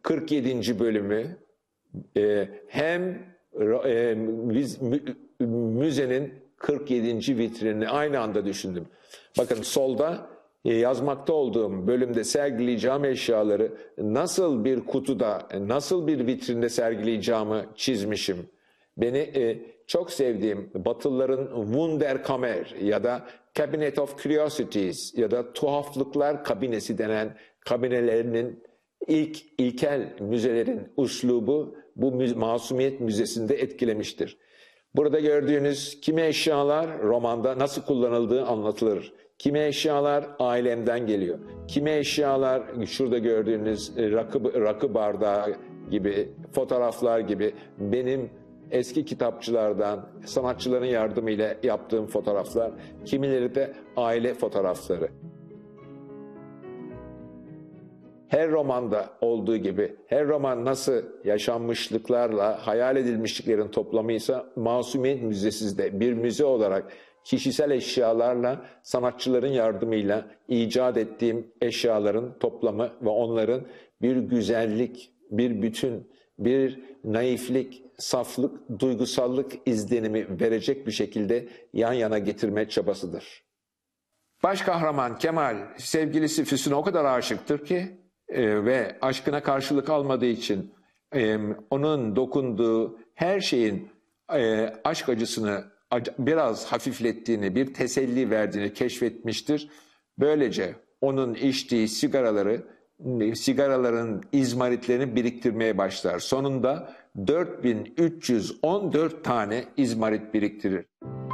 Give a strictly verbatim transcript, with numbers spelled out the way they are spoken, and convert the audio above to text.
kırk yedinci bölümü e, hem e, biz, mü, müzenin kırk yedinci vitrinini aynı anda düşündüm. Bakın solda e, yazmakta olduğum bölümde sergileyeceğim eşyaları nasıl bir kutuda, nasıl bir vitrinde sergileyeceğimi çizmişim. Beni e, çok sevdiğim Batılıların Wunderkammer ya da Cabinet of Curiosities ya da Tuhaflıklar Kabinesi denen kabinelerinin ilk ilkel müzelerin üslubu bu Masumiyet Müzesi'nde etkilemiştir. Burada gördüğünüz kimi eşyalar romanda nasıl kullanıldığı anlatılır. Kimi eşyalar ailemden geliyor. Kimi eşyalar şurada gördüğünüz rakı, rakı bardağı gibi, fotoğraflar gibi benim eski kitapçılardan, sanatçıların yardımıyla yaptığım fotoğraflar, kimileri de aile fotoğrafları. Her romanda olduğu gibi, her roman nasıl yaşanmışlıklarla hayal edilmişliklerin toplamıysa, Masumiyet Müzesi de bir müze olarak kişisel eşyalarla, sanatçıların yardımıyla icat ettiğim eşyaların toplamı ve onların bir güzellik, bir bütün, bir naiflik, saflık, duygusallık izlenimi verecek bir şekilde yan yana getirme çabasıdır. Baş kahraman Kemal sevgilisi Füsun'a o kadar aşıktır ki e, ve aşkına karşılık almadığı için e, onun dokunduğu her şeyin e, aşk acısını biraz hafiflettiğini, bir teselli verdiğini keşfetmiştir. Böylece onun içtiği sigaraları, sigaraların izmaritlerini biriktirmeye başlar. Sonunda dört bin üç yüz on dört tane izmarit biriktirir.